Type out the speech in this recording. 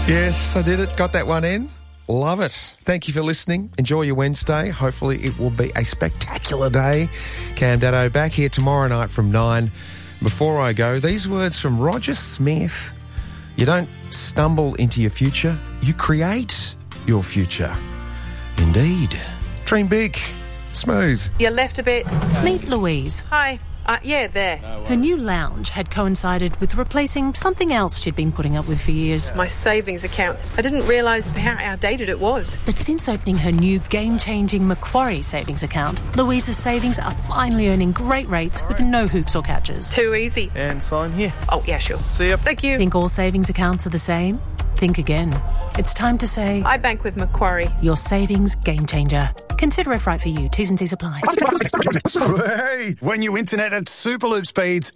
Yes, I did it. Got that one in. Love it. Thank you for listening. Enjoy your Wednesday. Hopefully it will be a spectacular day. Cam Daddo back here tomorrow night from 9. Before I go, these words from Roger Smith. You don't stumble into your future. You create your future. Indeed. Dream big. Smooth. You left a bit. Meet Louise. Hi. Yeah, there. Her new lounge had coincided with replacing something else she'd been putting up with for years. My savings account. I didn't realise how outdated it was. But since opening her new game-changing Macquarie savings account, Louise's savings are finally earning great rates with no hoops or catches. Too easy. And sign here. Oh, yeah, sure. See ya. Thank you. Think all savings accounts are the same? Think again. It's time to say... I bank with Macquarie. Your savings game changer. Consider if right for you. T's and C's apply. Hey, when you internet at Superloop speeds,